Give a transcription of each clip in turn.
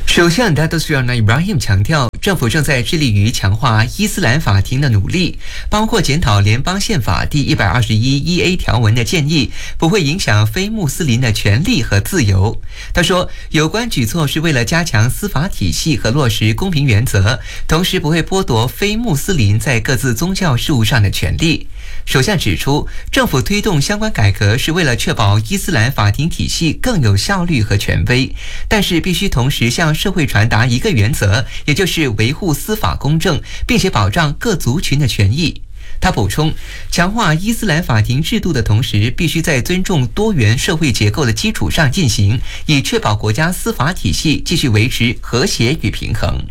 首相达多斯让伊布拉欣强调，政府正在致力于强化伊斯兰法庭的努力，包括检讨联邦宪法第121(1)A 条文的建议，不会影响非穆斯林的权利和自由。他说，有关举措是为了加强司法体系和落实公平原则，同时不会剥夺非穆斯林在各自宗教事务上的权利。首相指出，政府推动相关改革是为了确保伊斯兰法庭体系更有效率和权威，但是必须同时向社会传达一个原则，也就是维护司法公正，并且保障各族群的权益。他补充，强化伊斯兰法庭制度的同时，必须在尊重多元社会结构的基础上进行，以确保国家司法体系继续维持和谐与平衡。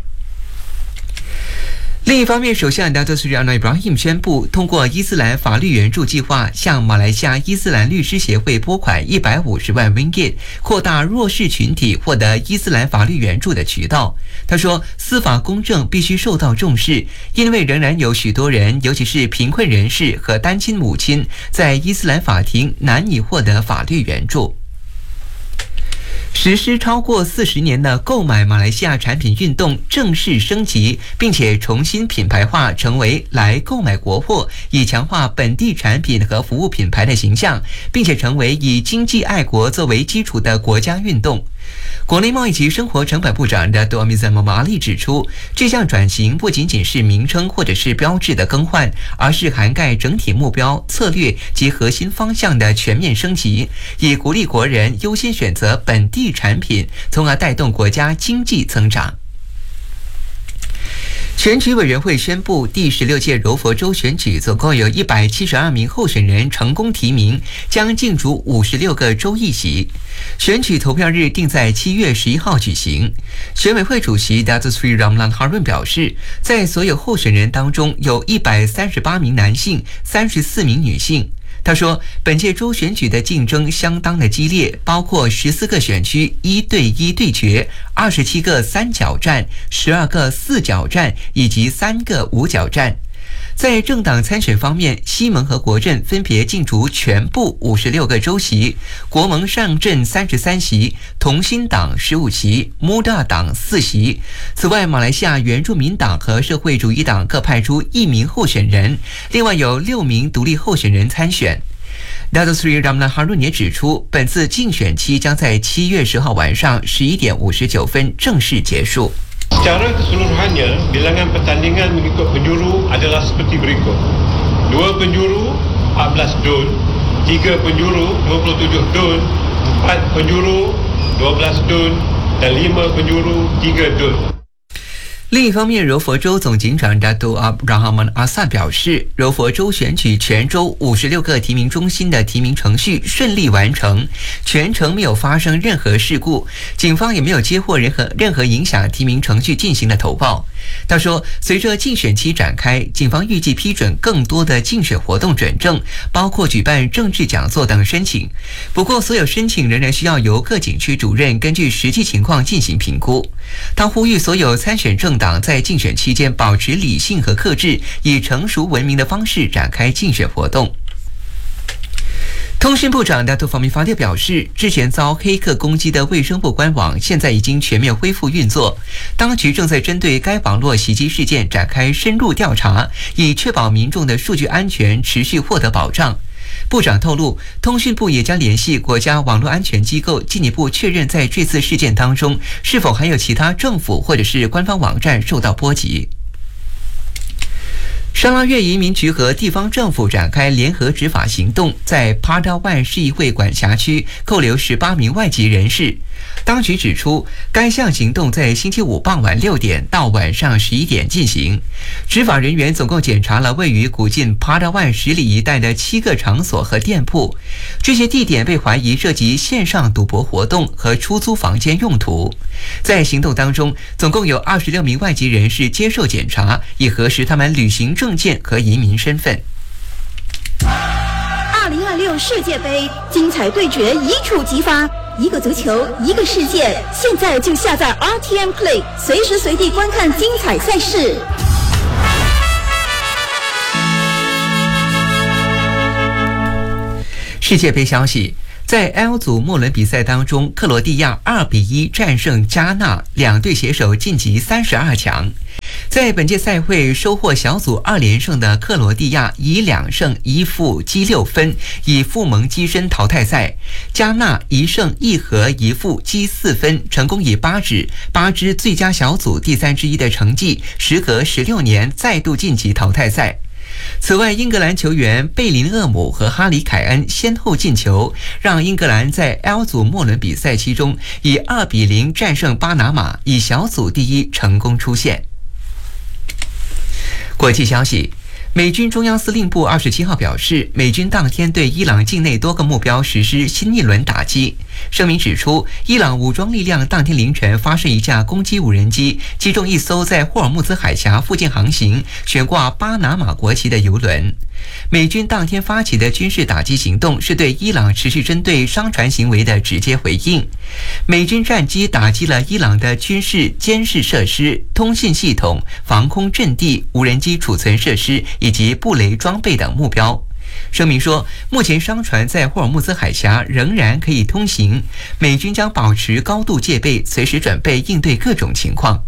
另一方面，首相达多斯让伊布拉欣宣布，通过伊斯兰法律援助计划，向马来西亚伊斯兰律师协会拨款150万 ringgit， 扩大弱势群体获得伊斯兰法律援助的渠道。他说，司法公正必须受到重视，因为仍然有许多人，尤其是贫困人士和单亲母亲，在伊斯兰法庭难以获得法律援助。实施超过40年的购买马来西亚产品运动正式升级，并且重新品牌化，成为来购买国货，以强化本地产品和服务品牌的形象，并且成为以经济爱国作为基础的国家运动。国内贸易及生活成本部长的多米赞莫马利指出，这项转型不仅仅是名称或者是标志的更换，而是涵盖整体目标、策略及核心方向的全面升级，以鼓励国人优先选择本地产品，从而带动国家经济增长。选举委员会宣布，第16届柔佛州选举总共有172名候选人成功提名，将竞逐56个州议席。选举投票日定在7月11号举行。选委会主席 Datuk Seri Ramlan Harun 表示，在所有候选人当中，有138名男性，34名女性。他说，本届州选举的竞争相当的激烈，包括14个选区1对1对决，27个3角战，12个4角战，以及3个5角战。在政党参选方面，西盟和国阵分别竞逐全部56个州席，国盟上阵33席，同心党15席，穆大党4席。此外，马来西亚原住民党和社会主义党各派出1名候选人，另外有6名独立候选人参选。Datuk Seri Ramlan Harun 也指出，本次竞选期将在7月10号晚上11点59分正式结束。 Secara keseluruhannya, bilangan pertandingan mengikut penjuru adalah seperti berikut. 2 penjuru, 14 dun, 3 penjuru, 27 dun, 4 penjuru, 12 dun, dan 5 penjuru, 3 dun。 另一方面，柔佛州总警长达杜阿布拉哈曼阿萨表示，柔佛州选举全州56个提名中心的提名程序顺利完成，全程没有发生任何事故，警方也没有接获任何影响提名程序进行的投报。他说，随着竞选期展开，警方预计批准更多的竞选活动准证，包括举办政治讲座等申请。不过，所有申请仍然需要由各警区主任根据实际情况进行评估。他呼吁所有参选政党在竞选期间保持理性和克制，以成熟文明的方式展开竞选活动。通讯部长达图方明发电表示，之前遭黑客攻击的卫生部官网现在已经全面恢复运作，当局正在针对该网络袭击事件展开深入调查，以确保民众的数据安全持续获得保障。部长透露，通讯部也将联系国家网络安全机构，进一步确认在这次事件当中是否还有其他政府或者是官方网站受到波及。沙拉越移民局和地方政府展开联合执法行动，在帕达万市议会管辖区扣留18名外籍人士。当局指出，该项行动在星期五傍晚6点到晚上11点进行。执法人员总共检查了位于古晋帕达万10里一带的7个场所和店铺，这些地点被怀疑涉及线上赌博活动和出租房间用途。在行动当中，总共有26名外籍人士接受检查，以核实他们旅行证件和移民身份。 2026世界杯精彩对决一触即发，一个足球，一个世界。现在就下载 RTM Play， 随时随地观看精彩赛事。 世界杯消息。 在 L 组末轮比赛当中，克罗地亚2-1战胜加纳，两队携手晋级32强。在本届赛会收获小组2连胜的克罗地亚以2胜1负积6分，以附蒙跻身淘汰赛。加纳1胜1和1负积4分，成功以8支最佳小组第3之一的成绩，时隔16年再度晋级淘汰赛。此外，英格兰球员贝林厄姆和哈里凯恩先后进球，让英格兰在 L 组末轮比赛期中以2-0战胜巴拿马，以小组第一成功出线。国际消息，美军中央司令部27号表示，美军当天对伊朗境内多个目标实施新一轮打击。声明指出，伊朗武装力量当天凌晨发射一架攻击无人机，击中一艘在霍尔木兹海峡附近航行、悬挂巴拿马国旗的油轮。美军当天发起的军事打击行动是对伊朗持续针对商船行为的直接回应。美军战机打击了伊朗的军事监视设施、通信系统、防空阵地、无人机储存设施以及布雷装备等目标。声明说，目前商船在霍尔木兹海峡仍然可以通行，美军将保持高度戒备，随时准备应对各种情况。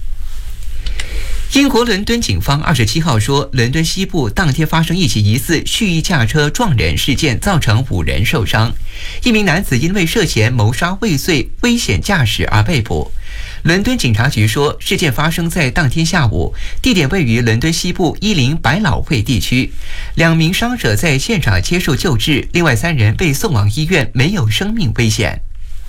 英国伦敦警方27号说，伦敦西部当天发生一起疑似蓄意驾车撞人事件，造成5人受伤。一名男子因为涉嫌谋杀未遂、危险驾驶而被捕。伦敦警察局说，事件发生在当天下午，地点位于伦敦西部10百老汇地区。2名伤者在现场接受救治，另外3人被送往医院，没有生命危险。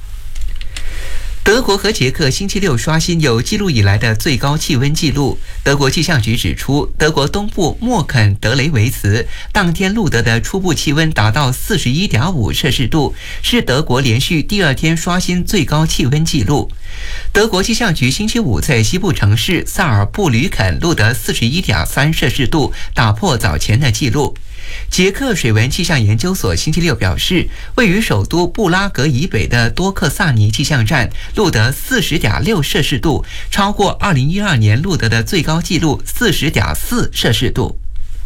德国和捷克星期六刷新有记录以来的最高气温纪录。德国气象局指出，德国东部默肯德雷维茨当天录得的初步气温达到 41.5 摄氏度，是德国连续第2天刷新最高气温纪录。德国气象局星期五在西部城市萨尔布吕肯录得 41.3 摄氏度，打破早前的纪录。捷克水文气象研究所星期六表示，位于首都布拉格以北的多克萨尼气象站录得 40.6 摄氏度，超过2012年录得的最高纪录 40.4 摄氏度。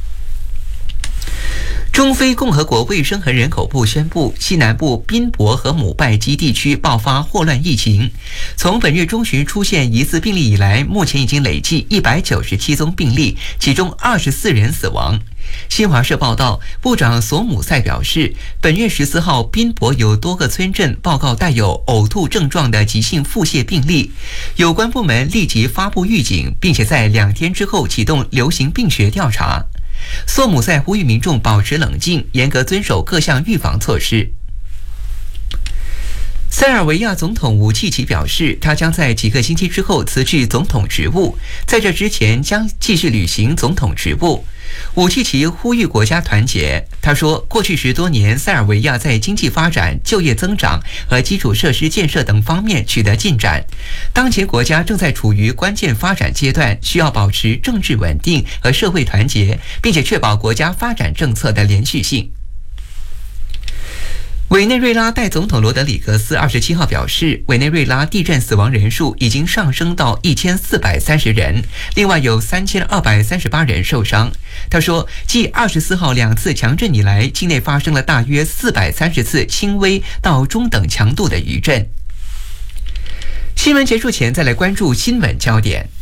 中非共和国卫生和人口部宣布，西南部宾博和姆拜基地区爆发霍乱疫情。从本月中旬出现疑似病例以来，目前已经累计197宗病例，其中24人死亡。新华社报道，部长索姆塞表示，本月14号，宾博有多个村镇报告带有呕吐症状的急性腹泻病例，有关部门立即发布预警，并且在2天之后启动流行病学调查。索姆塞呼吁民众保持冷静，严格遵守各项预防措施。塞尔维亚总统武契奇表示，他将在几个星期之后辞去总统职务，在这之前将继续履行总统职务。武契奇呼吁国家团结。他说，过去10多年，塞尔维亚在经济发展、就业增长和基础设施建设等方面取得进展。当前国家正在处于关键发展阶段，需要保持政治稳定和社会团结，并且确保国家发展政策的连续性。委内瑞拉代总统罗德里格斯27号表示，委内瑞拉地震死亡人数已经上升到1430人，另外有3238人受伤。他说，继24号2次强震以来，境内发生了大约430次轻微到中等强度的余震。新闻结束前，再来关注新闻焦点。